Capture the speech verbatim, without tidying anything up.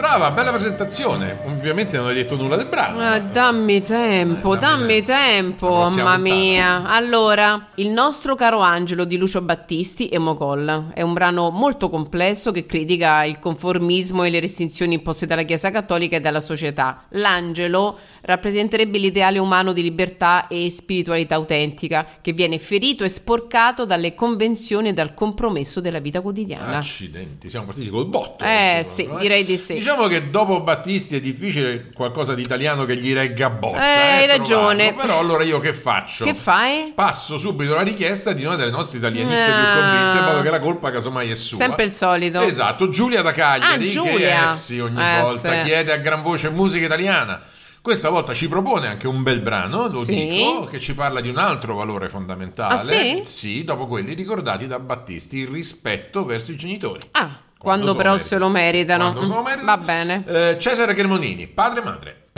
Brava, bella presentazione. Ovviamente non hai detto nulla del brano. Eh, dammi tempo, Eh, dammi dammi tempo, mamma mia. Allora, Il nostro caro angelo di Lucio Battisti e Mogol è un brano molto complesso che critica il conformismo e le restrizioni imposte dalla Chiesa Cattolica e dalla società. L'angelo rappresenterebbe l'ideale umano di libertà e spiritualità autentica che viene ferito e sporcato dalle convenzioni e dal compromesso della vita quotidiana. Accidenti, siamo partiti col botto. Eh oggi, sì, proprio, eh. direi di sì. Diciamo che dopo Battisti è difficile qualcosa di italiano che gli regga a botta. Eh, eh, hai ragione. trovarlo. Però allora io che faccio? Che fai? Passo subito la richiesta di una delle nostre italianiste Ah. più convinte, in modo che la colpa casomai è sua. Sempre il solito. Esatto, Giulia da Cagliari, Ah, Giulia. che eh sì, ogni Eh, volta sì. chiede a gran voce musica italiana. Questa volta ci propone anche un bel brano, lo Sì. dico, che ci parla di un altro valore fondamentale. Ah, sì? Sì, dopo quelli ricordati da Battisti, il rispetto verso i genitori. Ah, quando, se lo però meritano. se lo meritano. Quando se lo Mm, meritano. Va bene. Eh, Cesare Cremonini, padre e madre.